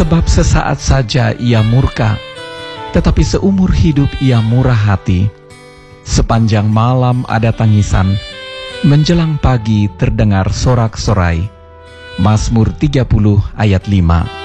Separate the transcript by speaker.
Speaker 1: Sebab sesaat saja ia murka, tetapi seumur hidup ia murah hati. Sepanjang malam ada tangisan, menjelang pagi terdengar sorak-sorai. Mazmur 30 ayat 5.